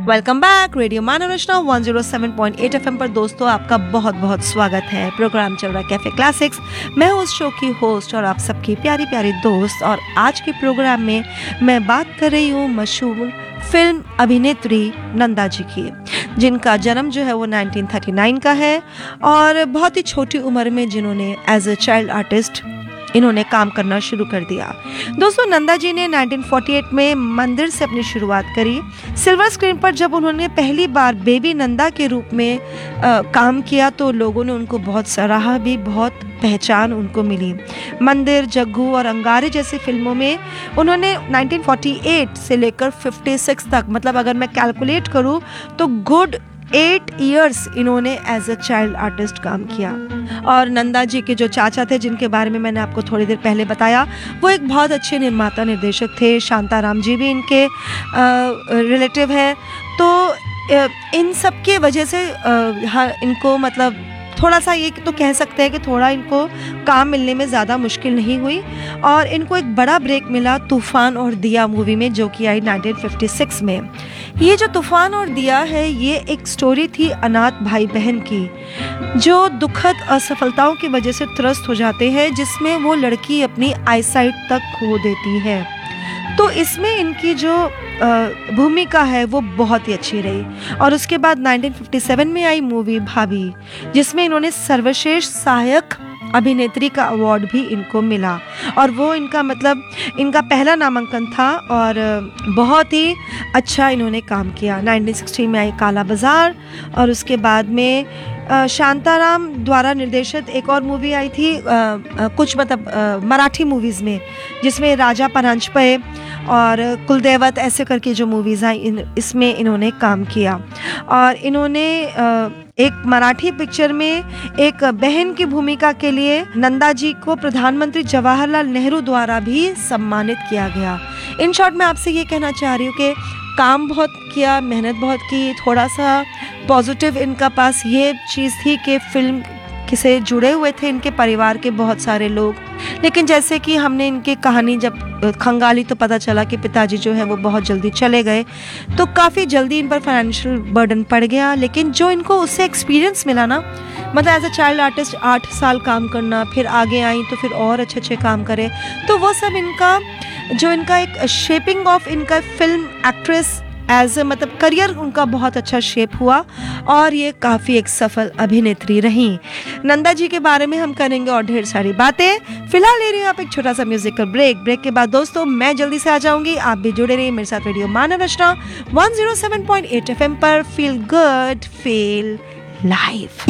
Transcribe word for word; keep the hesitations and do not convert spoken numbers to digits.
Welcome back radio मानवरचना one zero seven point eight FM पर दोस्तों आपका बहुत बहुत स्वागत है। प्रोग्राम चल रहा है कैफे क्लासिक्स। मैं उस शो की होस्ट और आप सबकी प्यारी प्यारी दोस्त, और आज के प्रोग्राम में मैं बात कर रही हूँ मशहूर फिल्म अभिनेत्री नंदा जी की, जिनका जन्म जो है वो नाइनटीन थर्टी नाइन का है और बहुत ही छोटी उम्र में जिन्होंने एज अ चाइल्ड आर्टिस्ट इन्होंने काम करना शुरू कर दिया। दोस्तों, नंदा जी ने नाइनटीन फोर्टी एट में मंदिर से अपनी शुरुआत करी। सिल्वर स्क्रीन पर जब उन्होंने पहली बार बेबी नंदा के रूप में आ, काम किया तो लोगों ने उनको बहुत सराहा भी, बहुत पहचान उनको मिली। मंदिर, जग्गू और अंगारे जैसी फिल्मों में उन्होंने नाइनटीन फोर्टी एट से लेकर फिफ्टी सिक्स तक, मतलब अगर मैं कैलकुलेट करूँ तो गुड एट इयर्स इन्होंने एज अ चाइल्ड आर्टिस्ट काम किया। और नंदा जी के जो चाचा थे, जिनके बारे में मैंने आपको थोड़ी देर पहले बताया, वो एक बहुत अच्छे निर्माता निर्देशक थे। शांताराम जी भी इनके रिलेटिव है। तो आ, इन सब के वजह से आ, इनको मतलब थोड़ा सा ये तो कह सकते हैं कि थोड़ा इनको काम मिलने में ज़्यादा मुश्किल नहीं हुई, और इनको एक बड़ा ब्रेक मिला तूफ़ान और दिया मूवी में, जो कि आई नाइनटीन फिफ्टी सिक्स में। ये जो तूफ़ान और दिया है, ये एक स्टोरी थी अनाथ भाई बहन की, जो दुखद असफलताओं की वजह से त्रस्त हो जाते हैं, जिसमें वो लड़की अपनी आईसाइट तक खो देती है। तो इसमें इनकी जो भूमिका है वो बहुत ही अच्छी रही। और उसके बाद नाइनटीन फिफ्टी सेवन में आई मूवी भाभी, जिसमें इन्होंने सर्वश्रेष्ठ सहायक अभिनेत्री का अवार्ड भी इनको मिला, और वो इनका मतलब इनका पहला नामांकन था और बहुत ही अच्छा इन्होंने काम किया। नाइनटीन सिक्सटी में आई काला बाजार, और उसके बाद में शांताराम द्वारा निर्देशित एक और मूवी आई थी आ, आ, कुछ मतलब आ, मराठी मूवीज़ में, जिसमें राजा परांजपे और कुलदेवत ऐसे करके जो मूवीज़ आई, इन इसमें इन्होंने काम किया। और इन्होंने आ, एक मराठी पिक्चर में एक बहन की भूमिका के लिए नंदा जी को प्रधानमंत्री जवाहरलाल नेहरू द्वारा भी सम्मानित किया गया। इन शॉर्ट मैं आपसे ये कहना चाह रही हूँ कि काम बहुत किया, मेहनत बहुत की, थोड़ा सा पॉजिटिव इनका पास ये चीज़ थी कि फिल्म से जुड़े हुए थे इनके परिवार के बहुत सारे लोग। लेकिन जैसे कि हमने इनकी कहानी जब खंगाली तो पता चला कि पिताजी जो है वो बहुत जल्दी चले गए, तो काफ़ी जल्दी इन पर फाइनेंशियल बर्डन पड़ गया। लेकिन जो इनको उससे एक्सपीरियंस मिला ना, मतलब एज अ चाइल्ड आर्टिस्ट आठ साल काम करना, फिर आगे आई तो फिर और अच्छे अच्छे काम करे, तो वो सब इनका जो इनका एक शेपिंग ऑफ इनका फिल्म एक्ट्रेस एज ए मतलब करियर उनका बहुत अच्छा शेप हुआ, और ये काफ़ी एक सफल अभिनेत्री रही। नंदा जी के बारे में हम करेंगे और ढेर सारी बातें। फिलहाल ले रही हूँ आप एक छोटा सा म्यूजिकल ब्रेक। ब्रेक के बाद दोस्तों मैं जल्दी से आ जाऊंगी। आप भी जुड़े रहिए मेरे साथ radio मानवरचना one zero seven point eight FM पर। Feel good, feel live.